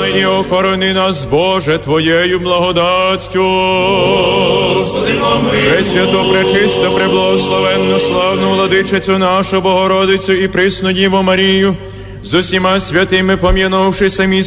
і охорони нас, Боже, Твоєю благодаттю. Господи, помилуй. Пресвято, пречисто, преблагословенну, славну владичицю нашу Богородицю і присну Діву Марію, з усіма святими пом'янувши самі